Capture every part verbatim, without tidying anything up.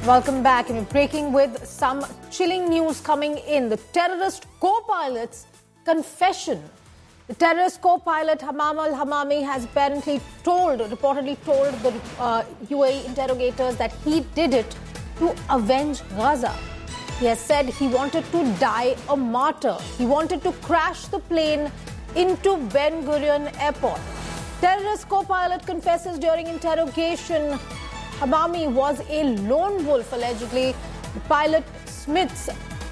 Welcome back. And we're breaking with some chilling news coming in. The terrorist co-pilot's confession. The terrorist co-pilot Hammam al-Hammami has apparently told, reportedly told the uh, U A E interrogators that he did it to avenge Gaza. He has said he wanted to die a martyr. He wanted to crash the plane into Ben Gurion Airport. Terrorist co-pilot confesses during interrogation Hammami was a lone wolf, allegedly. The pilot Smith's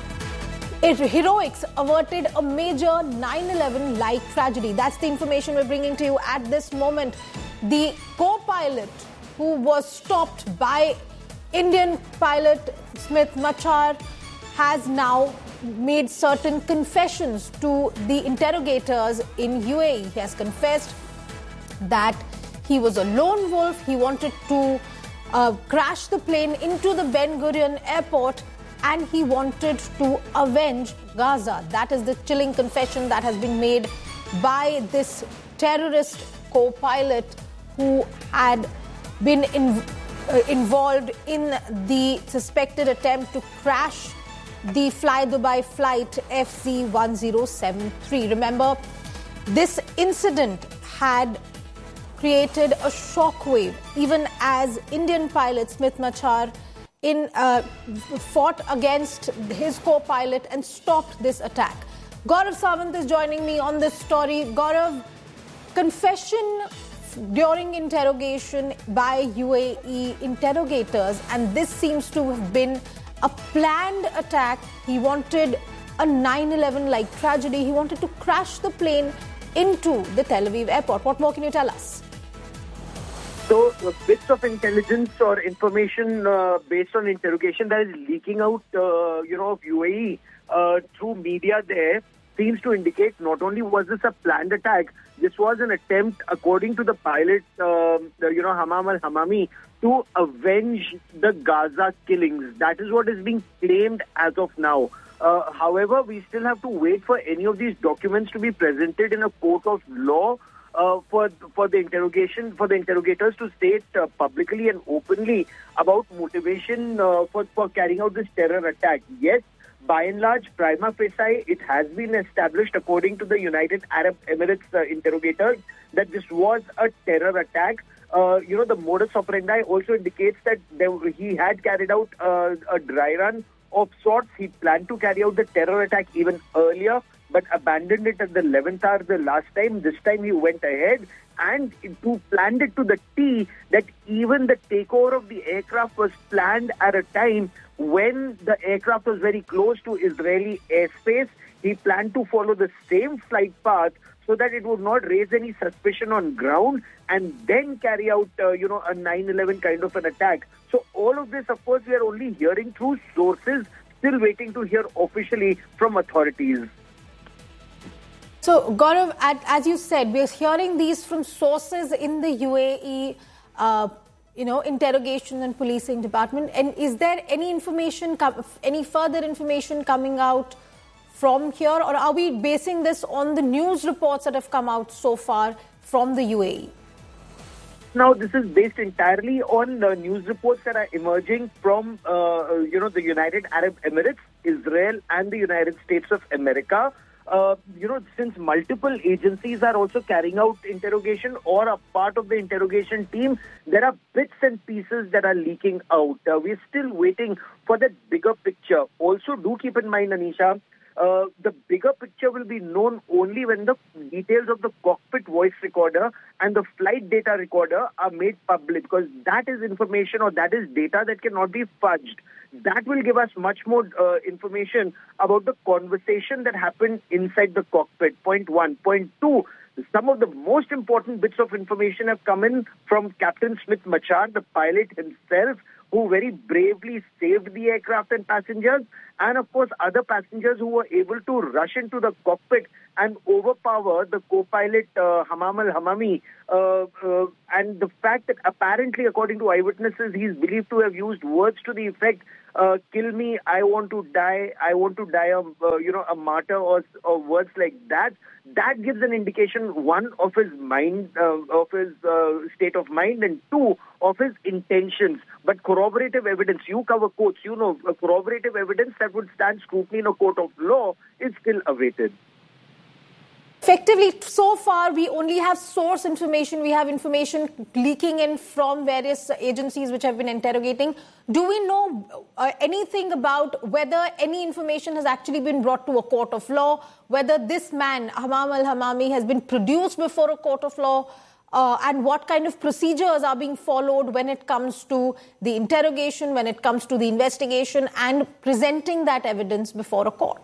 heroics averted a major nine eleven-like tragedy. That's the information we're bringing to you at this moment. The co-pilot who was stopped by Indian pilot Smith Machar has now made certain confessions to the interrogators in U A E. He has confessed that he was a lone wolf. He wanted to Uh, crash the plane into the Ben Gurion airport and he wanted to avenge Gaza. That is the chilling confession that has been made by this terrorist co-pilot who had been in, uh, involved in the suspected attempt to crash the Fly Dubai flight F Z one zero seven three. Remember, this incident had created a shockwave, even as Indian pilot Smith Machar in uh, fought against his co-pilot and stopped this attack. Gaurav Sawant is joining me on this story. Gaurav, confession during interrogation by U A E interrogators, and this seems to have been a planned attack. He wanted a nine eleven-like tragedy. He wanted to crash the plane into the Tel Aviv airport. What more can you tell us? So, uh, bits of intelligence or information uh, based on interrogation that is leaking out, uh, you know, of U A E uh, through media there seems to indicate not only was this a planned attack, this was an attempt, according to the pilot, uh, you know, Hammam al-Hammami, to avenge the Gaza killings. That is what is being claimed as of now. Uh, however, we still have to wait for any of these documents to be presented in a court of law. Uh, for for the interrogation, for the interrogators to state uh, publicly and openly about motivation uh, for, for carrying out this terror attack. Yes, by and large, prima facie, it has been established according to the United Arab Emirates uh, interrogators that this was a terror attack. Uh, you know, the modus operandi also indicates that there, he had carried out uh, a dry run of sorts. He planned to carry out the terror attack even earlier, but abandoned it at the eleventh hour the last time. This time he went ahead and to planned it to the T that even the takeover of the aircraft was planned at a time when the aircraft was very close to Israeli airspace. He planned to follow the same flight path so that it would not raise any suspicion on ground and then carry out, uh, you know, a nine eleven kind of an attack. So all of this, of course, we are only hearing through sources, still waiting to hear officially from authorities. So, Gaurav, at, as you said, we're hearing these from sources in the U A E, uh, you know, interrogation and policing department. And is there any information, any further information coming out from here, or are we basing this on the news reports that have come out so far from the U A E? Now, this is based entirely on the news reports that are emerging from, uh, you know, the United Arab Emirates, Israel, and the United States of America. Uh, you know, since multiple agencies are also carrying out interrogation or a part of the interrogation team, there are bits and pieces that are leaking out. Uh, we're still waiting for that bigger picture. Also, do keep in mind, Anisha, uh, the bigger picture will be known only when the details of the cockpit voice recorder and the flight data recorder are made public, because that is information or that is data that cannot be fudged. That will give us much more uh, information about the conversation that happened inside the cockpit, point one. Point two, some of the most important bits of information have come in from Captain Smith Machar, the pilot himself, who very bravely saved the aircraft and passengers, and of course other passengers who were able to rush into the cockpit and overpower the co-pilot uh, Hamam al-Hamami. Uh, uh, and the fact that apparently, according to eyewitnesses, he's believed to have used words to the effect, uh, kill me, I want to die, I want to die, a, uh, you know, a martyr, or, or words like that. That gives an indication, one, of his mind, uh, of his uh, state of mind, and two, of his intentions. But corroborative evidence, you cover courts, you know, corroborative evidence that would stand scrutiny in a court of law is still awaited. Effectively, so far, we only have source information. We have information leaking in from various agencies which have been interrogating. Do we know uh, anything about whether any information has actually been brought to a court of law, whether this man, Hamam al-Hamami, has been produced before a court of law, uh, and what kind of procedures are being followed when it comes to the interrogation, when it comes to the investigation, and presenting that evidence before a court?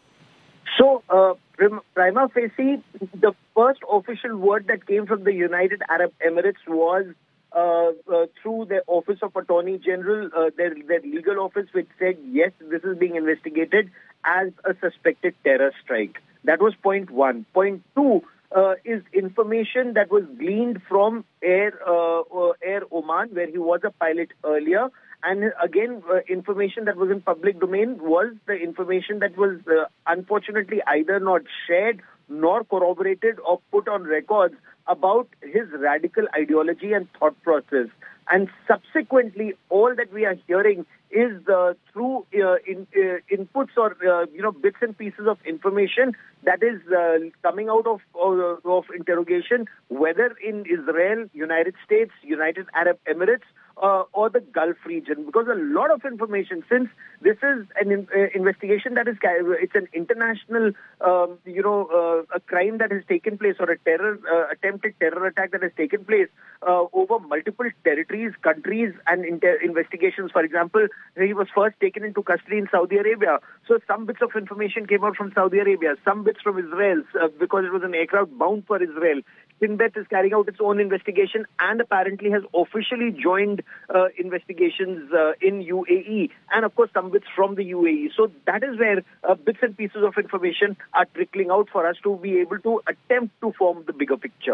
So, uh, prima facie, the first official word that came from the United Arab Emirates was uh, uh, through the Office of Attorney General, uh, their, their legal office, which said, yes, this is being investigated as a suspected terror strike. That was point one. Point two uh, is information that was gleaned from Air, uh, uh, Air Oman, where he was a pilot earlier. And again, uh, information that was in public domain was the information that was uh, unfortunately either not shared nor corroborated or put on records about his radical ideology and thought process. And subsequently, all that we are hearing is uh, through uh, in, uh, inputs or uh, you know bits and pieces of information that is uh, coming out of, of of interrogation, whether in Israel, United States, United Arab Emirates, Uh, or the Gulf region, because a lot of information, since this is an in, uh, investigation that is, it's an international, um, you know, uh, a crime that has taken place, or a terror, uh, attempted terror attack that has taken place uh, over multiple territories, countries, and inter- investigations. For example, he was first taken into custody in Saudi Arabia. So some bits of information came out from Saudi Arabia, some bits from Israel, uh, because it was an aircraft bound for Israel. Sinbet is carrying out its own investigation and apparently has officially joined uh, investigations uh, in U A E, and of course some bits from the U A E. So that is where uh, bits and pieces of information are trickling out for us to be able to attempt to form the bigger picture.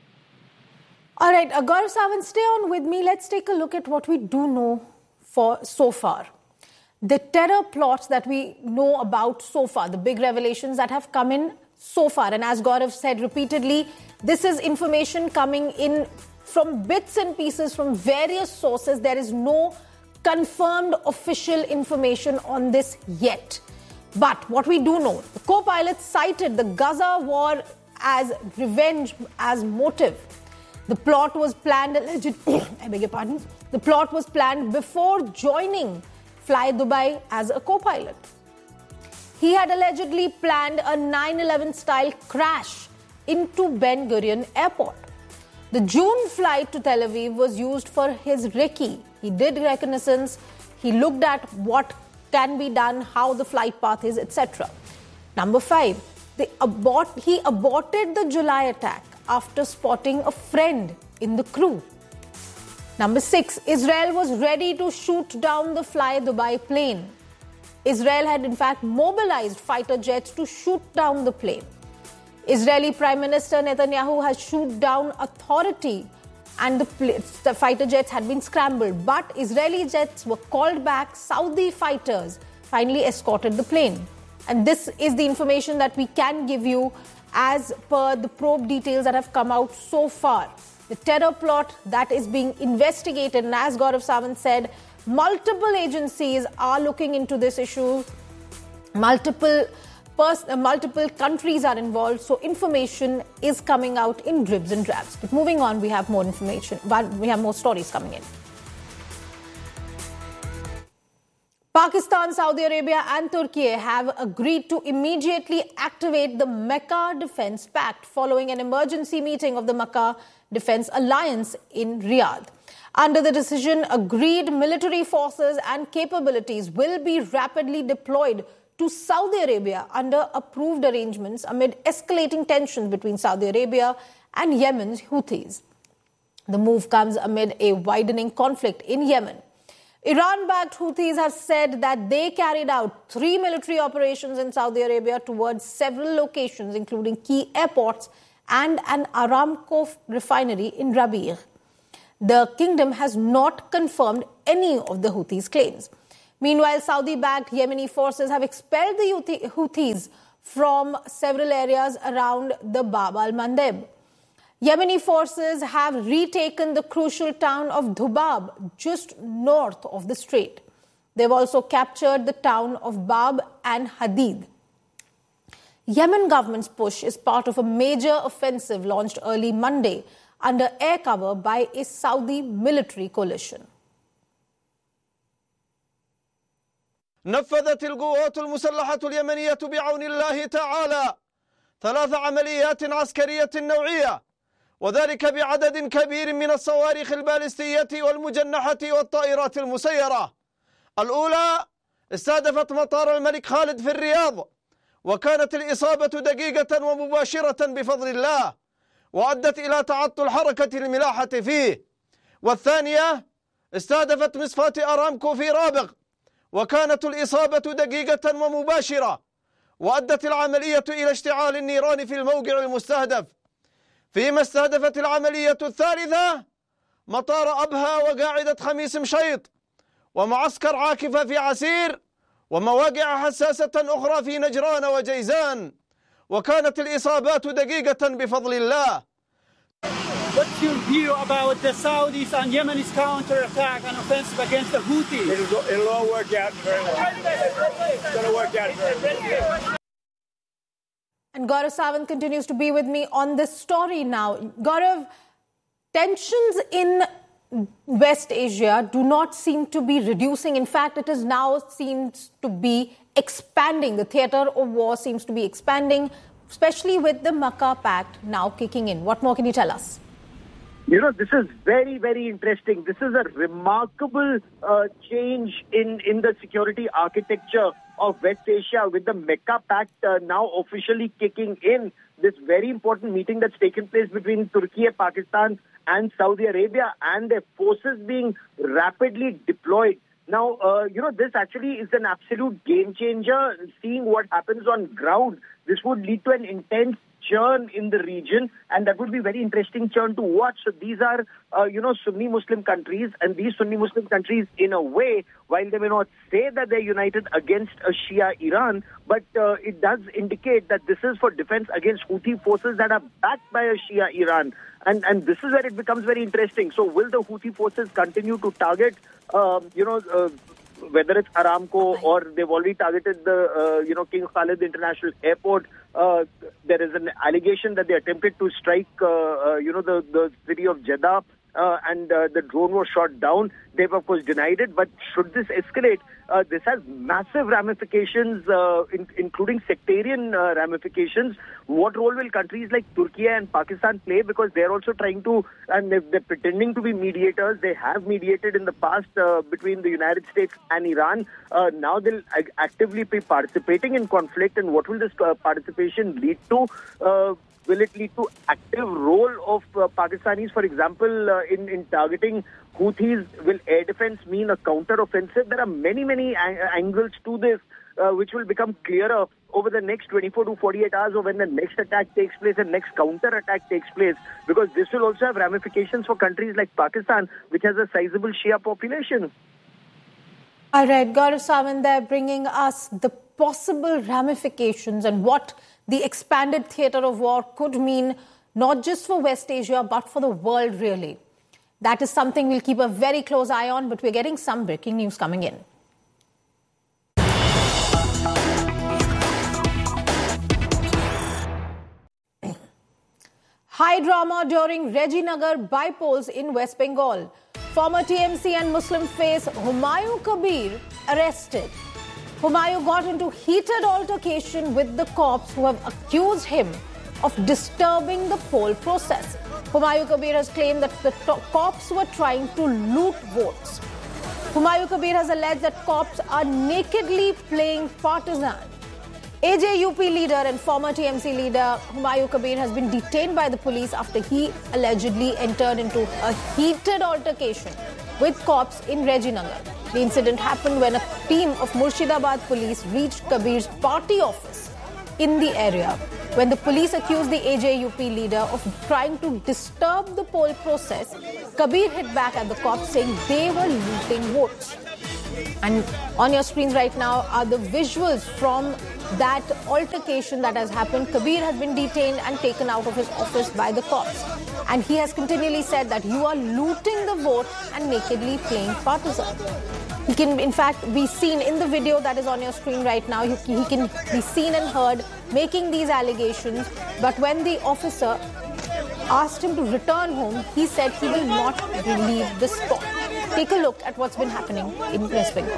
All right, uh, Gaurav Sawant, stay on with me. Let's take a look at what we do know for so far. The terror plots that we know about so far, the big revelations that have come in so far. And as Gaurav said repeatedly, this is information coming in from bits and pieces from various sources. There is no confirmed official information on this yet. But what we do know, the co-pilot cited the Gaza war as revenge, as motive. The plot was planned, alleged, I beg your pardon, the plot was planned before joining Fly Dubai as a co-pilot. He had allegedly planned a nine eleven style crash into Ben Gurion Airport. The June flight to Tel Aviv was used for his recce. He did reconnaissance, he looked at what can be done, how the flight path is, et cetera. Number five, the abort, he aborted the July attack after spotting a friend in the crew. Number six, Israel was ready to shoot down the Fly Dubai plane. Israel had in fact mobilized fighter jets to shoot down the plane. Israeli Prime Minister Netanyahu has shot down authority, and the, the fighter jets had been scrambled. But Israeli jets were called back. Saudi fighters finally escorted the plane. And this is the information that we can give you as per the probe details that have come out so far. The terror plot that is being investigated, and as Gaurav Sawant said, multiple agencies are looking into this issue. Multiple pers- uh, multiple countries are involved. So information is coming out in dribs and drabs. But moving on, we have more information. But we have more stories coming in. Pakistan, Saudi Arabia and Turkey have agreed to immediately activate the Mecca Defence Pact following an emergency meeting of the Mecca Defence Alliance in Riyadh. Under the decision, agreed military forces and capabilities will be rapidly deployed to Saudi Arabia under approved arrangements amid escalating tensions between Saudi Arabia and Yemen's Houthis. The move comes amid a widening conflict in Yemen. Iran-backed Houthis have said that they carried out three military operations in Saudi Arabia towards several locations, including key airports and an Aramco refinery in Rabigh. The kingdom has not confirmed any of the Houthis' claims. Meanwhile, Saudi-backed Yemeni forces have expelled the Houthis from several areas around the Bab al-Mandeb. Yemeni forces have retaken the crucial town of Dhubab, just north of the strait. They've also captured the town of Bab and Hadid. Yemen government's push is part of a major offensive launched early Monday under air cover by a Saudi military coalition. نفذت القوات المسلحة اليمنية بعون الله تعالى ثلاث عمليات عسكرية نوعية، وذلك بعدد كبير من الصواريخ البالستية والمجنحة والطائرات المسيرة. الأولى استهدفت مطار الملك خالد في الرياض، وكانت الإصابة دقيقة ومباشرة بفضل الله، وأدت إلى تعطل حركة الملاحة فيه. والثانية استهدفت مصفاة أرامكو في رابغ، وكانت الإصابة دقيقة ومباشرة، وأدت العملية إلى اشتعال النيران في الموقع المستهدف. فيما استهدفت العملية الثالثة مطار أبها وقاعدة خميس مشيط ومعسكر عاكفة في عسير ومواقع حساسة أخرى في نجران وجيزان، وكانت الإصابات دقيقة بفضل الله. What's your view about the Saudis and Yemeni's counter-attack and offensive against the Houthis? It'll, it'll all work out very well. It's going to work out very well. And Gaurav Sawant continues to be with me on this story now. Gaurav, tensions in West Asia do not seem to be reducing. In fact, it is now seems to be expanding. The theatre of war seems to be expanding, especially with the Makkah Pact now kicking in. What more can you tell us? You know, this is very, very interesting. This is a remarkable uh, change in, in the security architecture of West Asia with the Mecca Pact uh, now officially kicking in. This very important meeting that's taken place between Turkey, Pakistan and Saudi Arabia, and their forces being rapidly deployed. Now, uh, you know, this actually is an absolute game changer. Seeing what happens on ground, this would lead to an intense churn in the region, and that would be very interesting churn to watch. So these are, uh, you know, Sunni Muslim countries, and these Sunni Muslim countries, in a way, while they may not say that they're united against a Shia Iran, but uh, it does indicate that this is for defense against Houthi forces that are backed by a Shia Iran. And, and this is where it becomes very interesting. So will the Houthi forces continue to target, um, you know, uh, whether it's Aramco or they've already targeted the, uh, you know, King Khalid International Airport. Uh, there is an allegation that they attempted to strike, uh, uh, you know, the, the city of Jeddah, uh, and uh, the drone was shot down. They've, of course, denied it. But should this escalate, uh, this has massive ramifications, uh, in, including sectarian uh, ramifications. What role will countries like Turkey and Pakistan play? Because they're also trying to, and they're, they're pretending to be mediators. They have mediated in the past uh, between the United States and Iran. Uh, now they'll ag- actively be participating in conflict. And what will this uh, participation lead to? Uh, Will it lead to active role of uh, Pakistanis, for example, uh, in, in targeting Houthis? Will air defense mean a counter-offensive? There are many, many ang- angles to this, uh, which will become clearer over the next twenty-four to forty-eight hours, or when the next attack takes place and next counter-attack takes place, because this will also have ramifications for countries like Pakistan, which has a sizable Shia population. All right, Gaurav Sawant there bringing us the possible ramifications and what the expanded theatre of war could mean, not just for West Asia, but for the world, really. That is something we'll keep a very close eye on, but we're getting some breaking news coming in. High drama during Rajinagar by-polls in West Bengal. Former T M C and Muslim face Humayun Kabir arrested. Humayun got into heated altercation with the cops who have accused him of disturbing the poll process. Humayun Kabir has claimed that the to- cops were trying to loot votes. Humayun Kabir has alleged that cops are nakedly playing partisan. A J U P leader and former T M C leader Humayun Kabir has been detained by the police after he allegedly entered into a heated altercation with cops in Rajinagar. The incident happened when a team of Murshidabad police reached Kabir's party office in the area, when the police accused the A J U P leader of trying to disturb the poll process. Kabir hit back at the cops, saying they were looting votes. And on your screens right now are the visuals from that altercation that has happened. Kabir has been detained and taken out of his office by the cops. And he has continually said that you are looting the vote and nakedly playing partisan. He can, in fact, be seen in the video that is on your screen right now. He, he can be seen and heard making these allegations. But when the officer asked him to return home, he said he will not leave the spot. Take a look at what's been happening in West Bengal.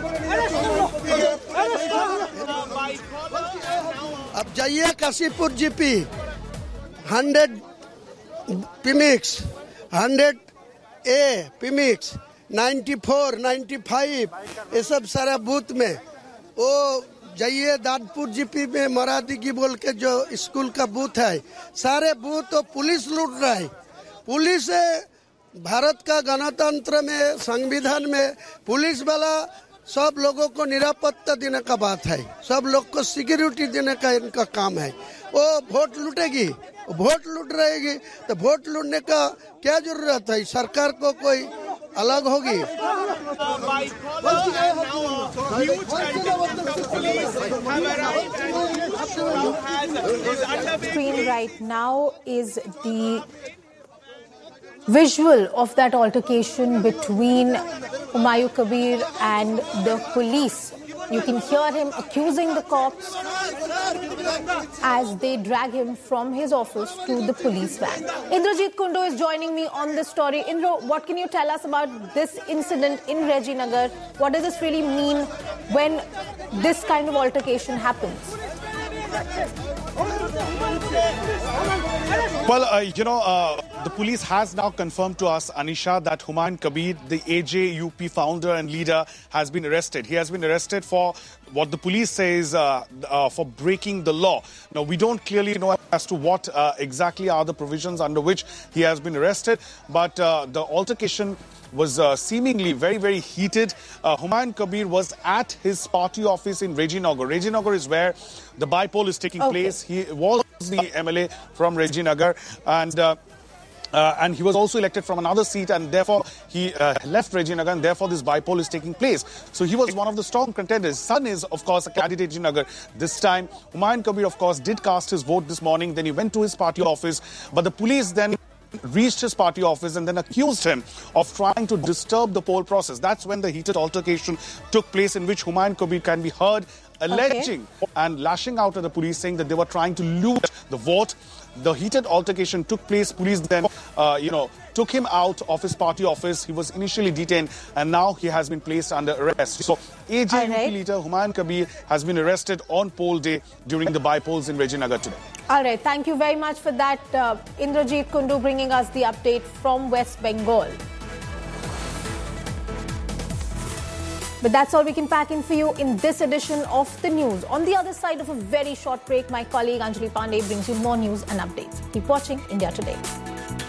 अब जाइए Kashipur GP hundred पिमिक्स hundred ए पिमिक्स ninety four ninety five ये सब सारा booth में वो जाइए Dadpur GP में मराठी की बोल के जो स्कूल का बूथ है सारे बूथ तो पुलिस लूट रहा है। पुलिस भारत का गणतंत्र में संविधान में पुलिस वाला सब लोगों को निरापत्ता देने का बात है, सब लोग को सिक्योरिटी देने का इनका काम है। वो वोट लूटेगी, वोट लूट रहेगी तो वोट लूटने का क्या जरूरत है? सरकार को कोई अलग होगी। Screen right now is the visual of that altercation between Humayun Kabir and the police. You can hear him accusing the cops as they drag him from his office to the police van. Indrajit Kundu is joining me on this story. Indra, what can you tell us about this incident in Rajinagar? What does this really mean when this kind of altercation happens? Well, uh, you know, uh, the police has now confirmed to us, Anisha, that Humayun Kabir, the A J U P founder and leader, has been arrested. He has been arrested for what the police says uh, uh, for breaking the law. Now, we don't clearly know as to what uh, exactly are the provisions under which he has been arrested, but uh, the altercation was uh, seemingly very, very heated. Uh, Humayun Kabir was at his party office in Rajinagar. Rajinagar is where the by-poll is taking okay. place. He was the M L A from Rajinagar, and uh, uh, and he was also elected from another seat, and therefore he uh, left Rajinagar, and therefore this by-poll is taking place. So he was one of the strong contenders. His son is, of course, a candidate in Rajinagar this time. Humayun Kabir, of course, did cast his vote this morning. Then he went to his party office, but the police then reached his party office and then accused him of trying to disturb the poll process. That's when the heated altercation took place, in which Humayun Kabir can be heard alleging okay. and lashing out at the police, saying that they were trying to loot the vote. The heated altercation took place. Police then, uh, you know, took him out of his party office. He was initially detained and now he has been placed under arrest. So A J U P right. leader Humayun Kabir has been arrested on poll day during the by-polls in Rajinagar today. All right. Thank you very much for that. Uh, Indrajit Kundu bringing us the update from West Bengal. But that's all we can pack in for you in this edition of the news. On the other side of a very short break, my colleague Anjali Pandey brings you more news and updates. Keep watching India Today.